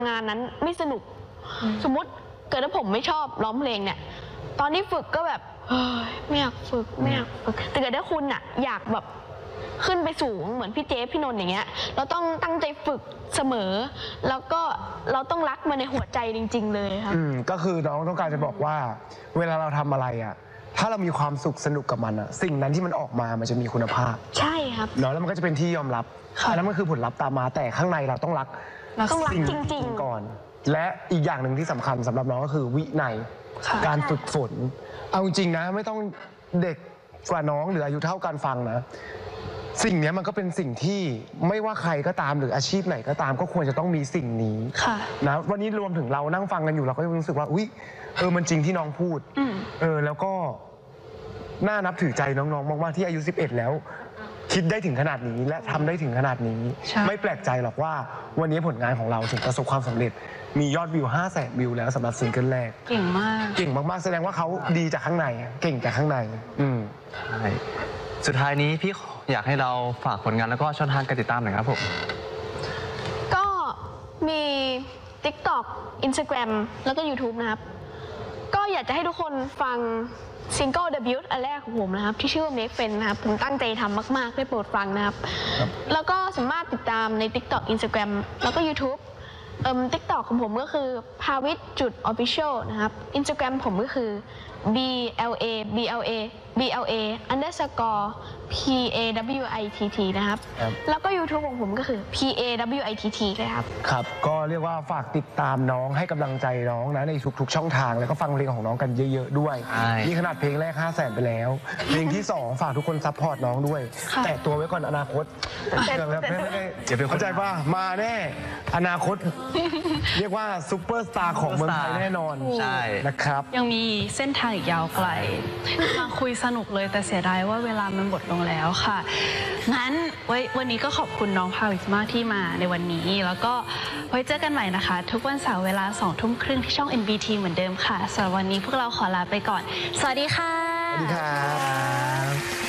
งานนั้นไม่สนุกสมมุติเกิดถ้าผมไม่ชอบร้องเพลงเนี่ยตอนที่ฝึกก็แบบไม่อยากฝึกแต่เกิดถ้าคุณอะอยากแบบขึ้นไปสูงเหมือนพี่เจฟพี่นนท์อย่างเงี้ยเราต้องตั้งใจฝึกเสมอแล้วก็เราต้องรักมันในหัวใจจริงๆเลยครับก็คือน้องต้องการจะบอกว่าเวลาเราทำอะไรอะถ้าเรามีความสุขสนุกกับมันอะสิ่งนั้นที่มันออกมามันจะมีคุณภาพใช่ครับเนาะแล้วมันก็จะเป็นที่ยอมรับอันนั้นมันคือผลลัพธ์ตามมาแต่ข้างในเราต้องรักจริงๆก่อนและอีกอย่างหนึ่งที่สำคัญสำหรับน้องก็คือวินัยการฝึกฝนเอาจริงนะไม่ต้องเด็กกว่าน้องหรืออายุเท่ากันฟังนะสิ่งนี้มันก็เป็นสิ่งที่ไม่ว่าใครก็ตามหรืออาชีพไหนก็ตามก็ควรจะต้องมีสิ่งนี้นะวันนี้รวมถึงเรานั่งฟังกันอยู่เราก็รู้สึกว่าอุ๊ยมันจริงที่น้องพูดแล้วก็น่านับถือใจน้องๆมากๆที่อายุ11แล้วคิดได้ถึงขนาดนี้และทำได้ถึงขนาดนี้ไม่แปลกใจหรอกว่าวันนี้ผลงานของเราถึงประสบความสำเร็จมียอดวิว500,000 วิวแล้วสำหรับซิงเกิลแรกเก่งมากแสดงว่าเขาดีจากข้างในเก่งจากข้างในใช่สุดท้ายนี้พี่อยากให้เราฝากผลงานแล้วก็ช่องทางการติดตามหน่อยครับผมก็มี TikTok Instagram แล้วก็ YouTube นะครับก็อยากจะให้ทุกคนฟังซิงเกิลเดบิวต์อันแรกของผมนะครับที่ชื่อว่า Make Friends นะครับผมตั้งใจทำมากๆได้โปรดฟังนะครับแล้วก็สามารถติดตามใน TikTok Instagram แล้วก็ YouTube TikTok ของผมก็คือ pavit.official นะครับ Instagram ผมก็คือ BLA_PAWITT นะครับแล้วก็ YouTube ของผมก็คือ PAWITT เลยครับครับก็เรียกว่าฝากติดตามน้องให้กำลังใจน้องนะในทุกๆช่องทางแล้วก็ฟังเพลงของน้องกันเยอะๆด้วยนี่ขนาดเพลงแรก500,000ไปแล้วเพลงที่2ฝากทุกคนซัพพอร์ตน้องด้วยแต่ตัวไว้ก่อนอนาคตเข้าใจป่ะมาแน่อนาคตเรียกว่าซุปเปอร์สตาร์ของเมืองไทยแน่นอนใช่นะครับยังมีเส้นทางอีกยาวไกลมาคุยสนุกเลยแต่เสียดายว่าเวลามันหมดลงแล้วค่ะงั้นวันนี้ก็ขอบคุณน้องพาวิสมากที่มาในวันนี้แล้วก็ไว้เจอกันใหม่นะคะทุกวันเสาร์เวลา20:30ที่ช่อง NBT เหมือนเดิมค่ะสำหรับวันนี้พวกเราขอลาไปก่อนสวัสดีค่ะสวัสดีครับ